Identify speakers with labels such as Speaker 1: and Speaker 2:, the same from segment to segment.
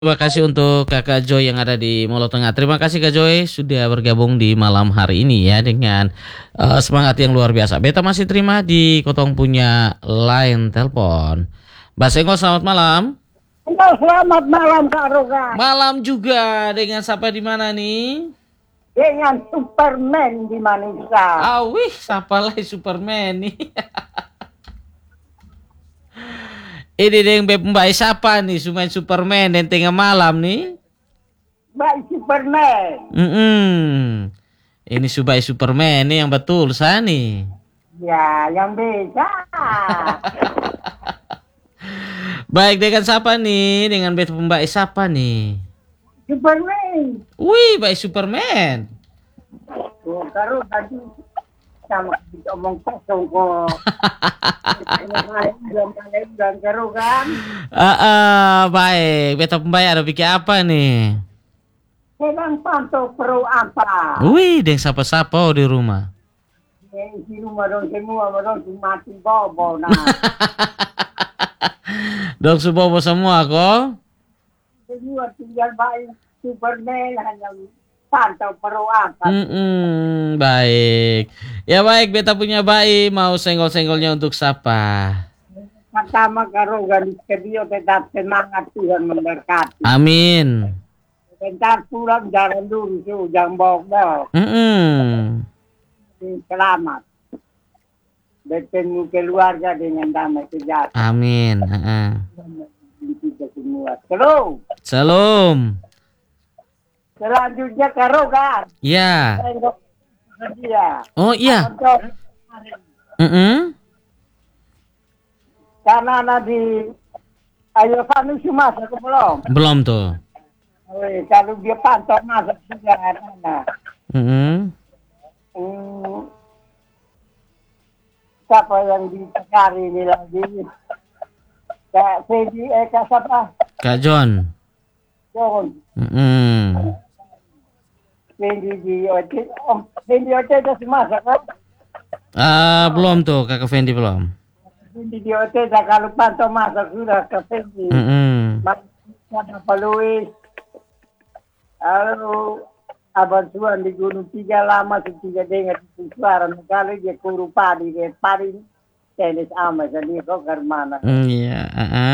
Speaker 1: Terima kasih untuk Kakak Joy yang ada di Molo Tengah. Terima kasih Kak Joy sudah bergabung di malam hari ini ya dengan semangat yang luar biasa. Beta masih terima di Kotong punya line telepon. Mbak Senggol, selamat malam.
Speaker 2: Selamat malam Kak Roga.
Speaker 1: Malam juga, dengan siapa di mana nih?
Speaker 2: Dengan Superman di Manisa.
Speaker 1: Awih, siapa lagi Superman nih? Ini yang Mbak siapa nih? Sumain Superman dan tengah malam nih?
Speaker 2: Mbak Superman.
Speaker 1: Ini Subai Superman nih yang betul Sani.
Speaker 2: Ya, yang beda.
Speaker 1: Baik, dengan siapa nih? Dengan Mbak siapa nih?
Speaker 2: Superman.
Speaker 1: Wih, Mbak Superman.
Speaker 2: Oh, karo tadi sama omong kosong kok. Dan karo kan.
Speaker 1: Baik. Beta pembayar ada pikir apa nih?
Speaker 2: Sedang pantau perlu apa?
Speaker 1: Wih, dengan siapa-siapa di rumah.
Speaker 2: Di rumah dong semua mati bobo nah.
Speaker 1: Dok subobo semua kok.
Speaker 2: Semua tinggal baik Superman hanya pantau perlu apa.
Speaker 1: Baik. Ya baik, beta punya bayi mau senggol-senggolnya untuk siapa?
Speaker 2: Pertama karo gadis kedio tetap semangat, Tuhan memberkati.
Speaker 1: Amin.
Speaker 2: Bentar pulang jangan dulu jangan bawa. Selamat. Bertemu keluarga dengan damai sejahtera.
Speaker 1: Amin.
Speaker 2: Shalom. Selanjutnya karo kan?
Speaker 1: Ya.
Speaker 2: Dia.
Speaker 1: Oh iya.
Speaker 2: Karena nanti ayo Fanu masak belum?
Speaker 1: Belum tuh.
Speaker 2: Kalau dia pantau masak sudah nah. Siapa yang dicari ini lagi? Kak Fendi, Kak siapa?
Speaker 1: Kak John.
Speaker 2: Fendi di Oce, Fendi Oce sudah masak kan?
Speaker 1: Belum tuh, Kakak Fendi belum.
Speaker 2: Fendi di Oce kalau pantau masak sudah Kak Fendi. Masih Luis. Lalu Abang Tuan di Gunung Tiga lama setiga dengar suara negara dia kuru padi tenis amat jadi kok ke mana?
Speaker 1: Iya.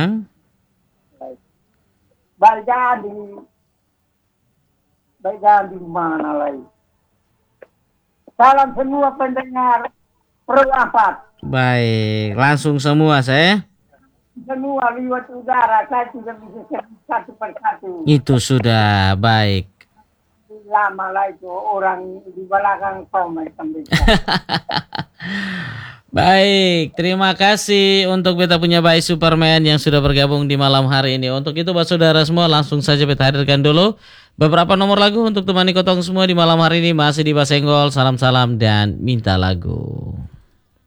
Speaker 2: Baik di mana lagi? Salam semua pendengar Pro 4.
Speaker 1: Baik, langsung semua saya.
Speaker 2: Semua lewat udara, saya tidak bisa sebut satu persatu.
Speaker 1: Itu sudah baik.
Speaker 2: Lama lah itu orang di belakang komen sampai.
Speaker 1: Baik, terima kasih untuk beta punya bayi Superman yang sudah bergabung di malam hari ini. Untuk itu buat saudara semua langsung saja beta hadirkan dulu beberapa nomor lagu untuk temani kotong semua di malam hari ini. Masih di Basenggol, salam-salam dan minta lagu.